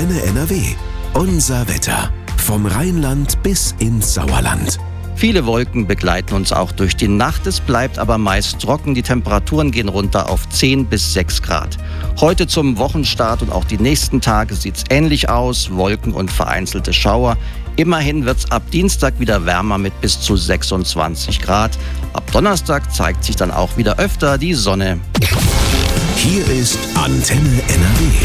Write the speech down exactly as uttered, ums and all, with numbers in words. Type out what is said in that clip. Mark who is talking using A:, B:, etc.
A: Antenne N R W. Unser Wetter. Vom Rheinland bis ins Sauerland.
B: Viele Wolken begleiten uns auch durch die Nacht. Es bleibt aber meist trocken. Die Temperaturen gehen runter auf zehn bis sechs Grad. Heute zum Wochenstart und auch die nächsten Tage sieht es ähnlich aus. Wolken und vereinzelte Schauer. Immerhin wird es ab Dienstag wieder wärmer mit bis zu sechsundzwanzig Grad. Ab Donnerstag zeigt sich dann auch wieder öfter die Sonne.
A: Hier ist Antenne N R W.